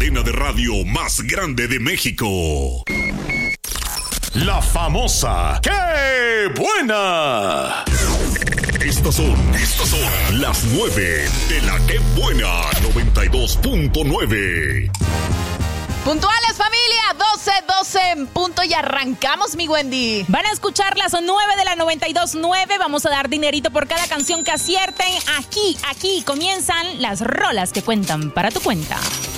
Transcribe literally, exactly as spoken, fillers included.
cadena de radio más grande de México. La famosa ¡Qué buena! Estas son, estas son las nueve de la ¡Qué buena! noventa y dos punto nueve. Puntuales, familia, doce, doce en punto y arrancamos, mi Wendy. Van a escuchar las nueve de la noventa y dos punto nueve. Vamos a dar dinerito por cada canción que acierten. Aquí, aquí comienzan las rolas que cuentan para tu cuenta.